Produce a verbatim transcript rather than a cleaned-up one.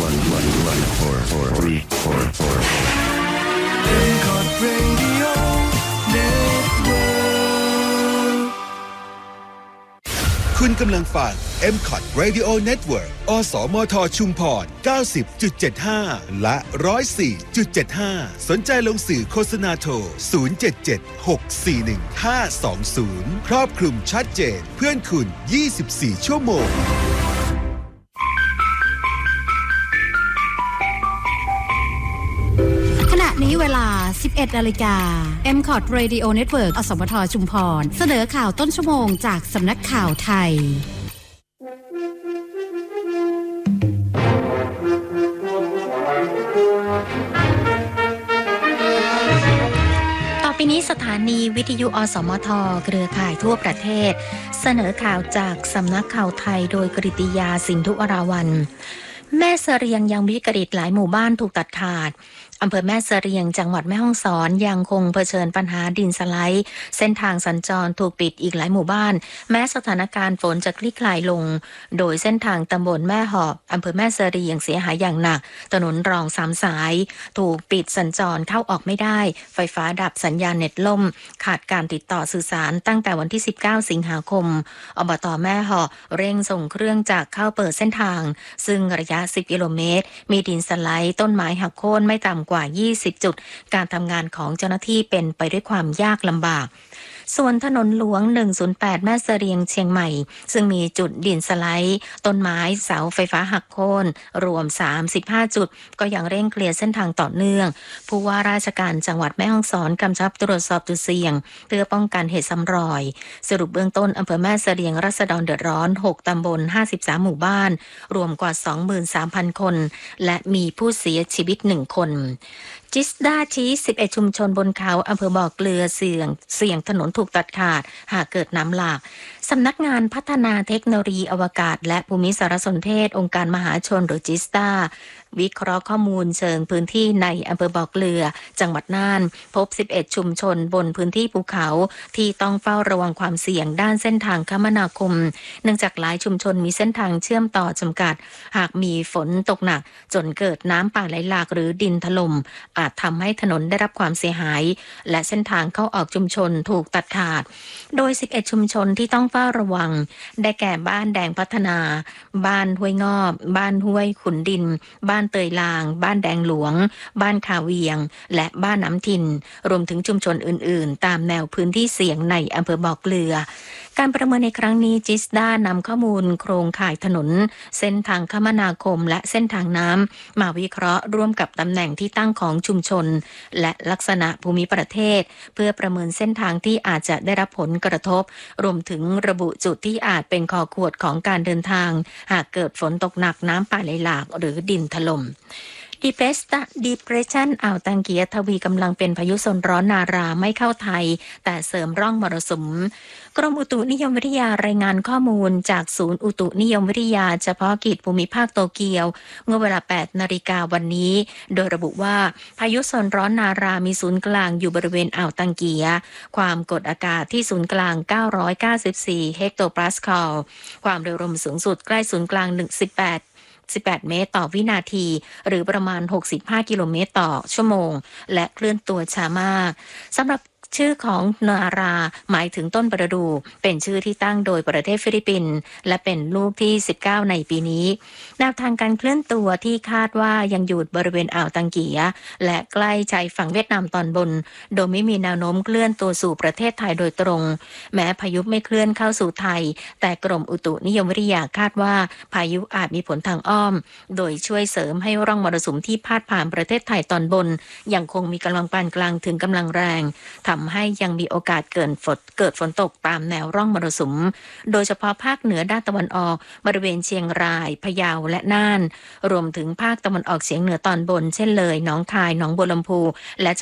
four four three four four เอ็ม คอร์ด Radio Network คุณกำลังฟัง เอ็ม คอร์ด Radio Network อสมทชุมพร เก้าสิบจุดเจ็ดห้า และ หนึ่งศูนย์สี่จุดเจ็ดห้า สนใจลงสื่อโฆษณาโทร ศูนย์ เจ็ด เจ็ด หก สี่ หนึ่ง ห้า สอง ศูนย์ ครอบคลุมชัดเจนเพื่อนคุณ ยี่สิบสี่ ชั่วโมงขณะนี้เวลา สิบเอ็ดนาฬิกา เอ็ม คอร์ด Radio Network อสมทชุมพรเสนอข่าวต้นชั่วโมงจากสำนักข่าวไทยต่อไปนี้สถานีวิทยุอสมทเครือข่ายทั่วประเทศเสนอข่าวจากสำนักข่าวไทยโดยกฤติยาสินธุวราวัลย์แม่เสรียงยังวิกฤตหลายหมู่บ้านถูกตัดขาดอำเภอแม่เสรียงจังหวัดแม่ฮ่องสอนยังคงเผชิญปัญหาดินสไลด์เส้นทางสัญจรถูกปิดอีกหลายหมู่บ้านแม้สถานการณ์ฝนจะคลี่คลายลงโดยเส้นทางตำบลแม่หอบอำเภอแม่เสรียงเสียหายอย่างหนักถนนรองสามสายถูกปิดสัญจรเข้าออกไม่ได้ไฟฟ้าดับสัญญาณเน็ตล่มขาดการติดต่อสื่อสารตั้งแต่วันที่สิบเก้าสิงหาคมอบต.แม่หอบเร่งส่งเครื่องจักรเข้าเปิดเส้นทางซึ่งระยะสิบกิโลเมตรมีดินสไลด์ต้นไม้หักโค่นไม่ต่ำกว่ายี่สิบจุดการทำงานของเจ้าหน้าที่เป็นไปด้วยความยากลำบากส่วนถนนหลวงหนึ่งศูนย์แปดแม่เสรียงเชียงใหม่ซึ่งมีจุดดินสไลด์ต้นไม้เสาไฟฟ้าหักโค่นรวมสามสิบห้าจุดก็ยังเร่งเคลียร์เส้นทางต่อเนื่องผู้ว่าราชการจังหวัดแม่ฮ่องสอนกำชับตรวจสอบจุดเสี่ยงเพื่อป้องกันเหตุซ้ำรอยสรุปเบื้องต้นอำเภอแม่เสรียงราษฎรเดือดร้อนหกตำบลห้าสิบสามหมู่บ้านรวมกว่า สองหมื่นสามพัน คนและมีผู้เสียชีวิตหนึ่งคนจิสดาชี้สิบเอ็ดชุมชนบนเขาอำเภอบ่อเกลือเสี่ยงเสี่ยงถนนถูกตัดขาดหากเกิดน้ำหลากสำนักงานพัฒนาเทคโนโลยีอวกาศและภูมิสารสนเทศองค์การมหาชนหรือจิสดาวิเคราะห์ข้อมูลเชิงพื้นที่ในอำเภอบ่อเกลือจังหวัดน่านพบสิบเอ็ดชุมชนบนพื้นที่ภูเขาที่ต้องเฝ้าระวังความเสี่ยงด้านเส้นทางคมนาคมเนื่องจากหลายชุมชนมีเส้นทางเชื่อมต่อจำกัดหากมีฝนตกหนักจนเกิดน้ำป่าไหลหลากหรือดินถล่มอาจทำให้ถนนได้รับความเสียหายและเส้นทางเข้าออกชุมชนถูกตัดขาดโดยสิบเอ็ดชุมชนที่ต้องเฝ้าระวังได้แก่บ้านแดงพัฒนาบ้านห้วยงอบบ้านห้วยขุนดินบ้านเตยลางบ้านแดงหลวงบ้านคาเวียงและบ้านน้ำทินรวมถึงชุมชนอื่นๆตามแนวพื้นที่เสี่ยงในอำเภอบ่อเกลือการประเมินในครั้งนี้จิสดานำข้อมูลโครงข่ายถนนเส้นทางคมนาคมและเส้นทางน้ำมาวิเคราะห์ร่วมกับตำแหน่งที่ตั้งของชุมชนและลักษณะภูมิประเทศเพื่อประเมินเส้นทางที่อาจจะได้รับผลกระทบรวมถึงระบุจุดที่อาจเป็นคอขวดของการเดินทางหากเกิดฝนตกหนักน้ำป่าไหลหลากหรือดินถล่มDepression อ่าวตังเกียทวีกำลังเป็นพายุโซนร้อนนาราไม่เข้าไทยแต่เสริมร่องมรสุมกรมอุตุนิยมวิทยารายงานข้อมูลจากศูนย์อุตุนิยมวิทยาเฉพาะกิจภูมิภาคโตเกียวเมื่อเวลา แปดนาฬิกาวันนี้โดยระบุว่าพายุโซนร้อนนารามีศูนย์กลางอยู่บริเวณอ่าวตังเกียความกดอากาศที่ศูนย์กลางเก้าร้อยเก้าสิบสี่เฮกโตปาสคาลความเร็วลมสูงสุดใกล้ศูนย์กลางหนึ่งร้อยสิบแปดสิบแปดเมตรต่อวินาทีหรือประมาณหกสิบห้ากิโลเมตรต่อชั่วโมงและเคลื่อนตัวช้ามากสำหรับชื่อของนาราหมายถึงต้นประดู่เป็นชื่อที่ตั้งโดยประเทศฟิลิปปินส์และเป็นลูกที่สิบเก้าในปีนี้แนวทางการเคลื่อนตัวที่คาดว่ายังอยู่บริเวณอ่าวตังเกียและใกล้ชายฝั่งเวียดนามตอนบนโดยไม่มีแนวโน้มเคลื่อนตัวสู่ประเทศไทยโดยตรงแม้พายุไม่เคลื่อนเข้าสู่ไทยแต่กรมอุตุนิยมวิทยาคาดว่าพายุอาจมีผลทางอ้อมโดยช่วยเสริมให้ร่องมรสุมที่พาดผ่านประเทศไทยตอนบนยังคงมีกำลังปานกลางถึงกำลังแรงทำให้ยังมีโอกาสเกิดฝนเกิดฝนตกตามแนวร่องมรสุมโดยเฉพาะภาคเหนือด้านตะวันออกบริเวณเชียงรายพะเยาและน่านรวมถึงภาคตะวันออกเฉียงเหนือตอนบนเช่นเลยหนองคายหนองบัวลำพูและ